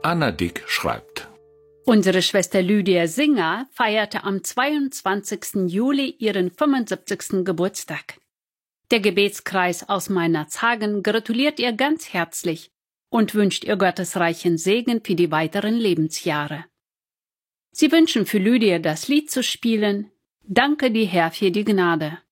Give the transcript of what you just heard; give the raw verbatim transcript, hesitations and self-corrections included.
Anna Dick schreibt: Unsere Schwester Lydia Singer feierte am zweiundzwanzigsten Juli ihren fünfundsiebzigsten Geburtstag. Der Gebetskreis aus Meinerzhagen gratuliert ihr ganz herzlich und wünscht ihr gottesreichen Segen für die weiteren Lebensjahre. Sie wünschen für Lydia das Lied zu spielen: Danke dir, Herr, für die Gnade.